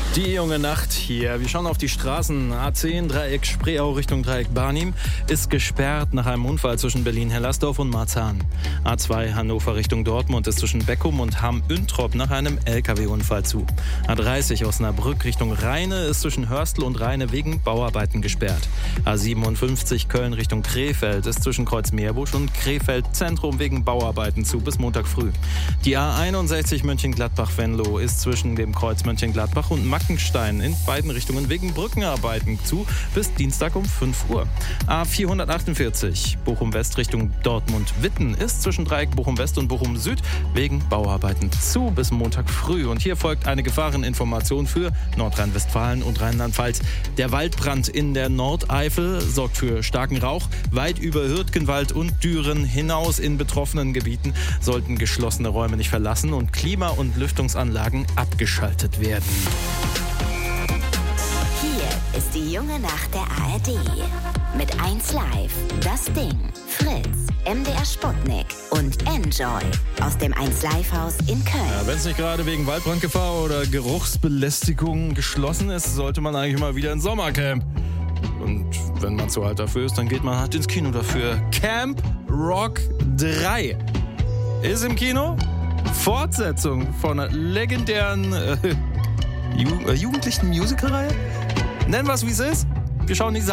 Die junge Nacht hier. Wir schauen auf die Straßen. A10, Dreieck Spreeau Richtung Dreieck Barnim ist gesperrt nach einem Unfall zwischen Berlin-Hellersdorf und Marzahn. A2 Hannover Richtung Dortmund ist zwischen Beckum und Hamm-Üntrop nach einem LKW-Unfall zu. A30 Osnabrück Richtung Rheine ist zwischen Hörstel und Rheine wegen Bauarbeiten gesperrt. A57 Köln Richtung Krefeld ist zwischen Kreuzmeerbusch und Krefeld Zentrum wegen Bauarbeiten zu bis Montag früh. Die A61 Mönchengladbach-Venlo ist zwischen dem Kreuz Mönchengladbach und Mackenstein in beiden Richtungen wegen Brückenarbeiten zu bis Dienstag um 5 Uhr. A448 Bochum-West Richtung Dortmund-Witten ist zwischen Dreieck Bochum-West und Bochum-Süd wegen Bauarbeiten zu bis Montag früh. Und hier folgt eine Gefahreninformation für Nordrhein-Westfalen und Rheinland-Pfalz. Der Waldbrand in der Nordeifel sorgt für starken Rauch. Weit über Hürtgenwald und Düren hinaus in betroffenen Gebieten sollten geschlossene Räume nicht verlassen und Klima- und Lüftungsanlagen abgeschaltet werden. Hier ist die junge Nacht der ARD. Mit 1 Live, Das Ding, Fritz, MDR Sputnik und Enjoy aus dem 1 Live Haus in Köln. Ja, wenn es nicht gerade wegen Waldbrandgefahr oder Geruchsbelästigung geschlossen ist, sollte man eigentlich mal wieder ins Sommercamp. Und wenn man zu alt dafür ist, dann geht man halt ins Kino dafür. Camp Rock 3 ist im Kino. Fortsetzung von einer legendären jugendlichen Musicalreihe. Nennen wir es, wie es ist. Wir schauen die